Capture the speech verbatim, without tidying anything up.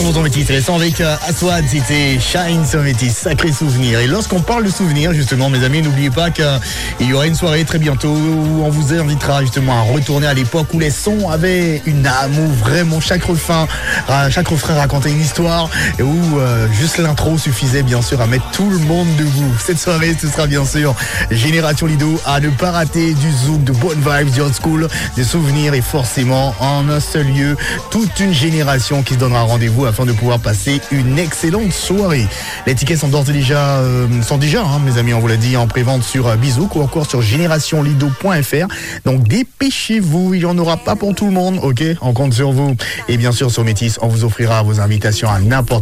pour son métis. Restons avec euh, Aswad, c'était Shine sur métis, sacré souvenir. Et lorsqu'on parle de souvenirs, justement, mes amis, n'oubliez pas qu'il y aura une soirée très bientôt où on vous invitera justement à retourner à l'époque où les sons avaient une âme, où vraiment chaque refrain, chaque refrain racontait une histoire, et où euh, juste l'intro suffisait bien sûr à mettre tout le monde debout. Cette soirée, ce sera bien sûr Génération Lido, à ne pas rater du zouk, de bonnes vibes, du old school, des souvenirs et forcément en un seul lieu, toute une génération qui se donnera rendez-vous afin de pouvoir passer une excellente soirée. Les tickets sont d'ores et déjà, euh, sont déjà, hein, mes amis, on vous l'a dit, en prévente sur euh, Bizouk ou encore sur génération lido point f r. Donc dépêchez-vous, il n'y en aura pas pour tout le monde, ok? On compte sur vous. Et bien sûr, sur Métis, on vous offrira vos invitations à n'importe